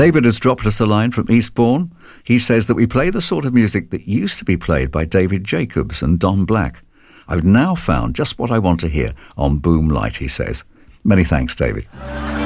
David has dropped us a line from Eastbourne. He says that we play the sort of music that used to be played by David Jacobs and Don Black. I've now found just what I want to hear on Boom Light, he says. Many thanks, David.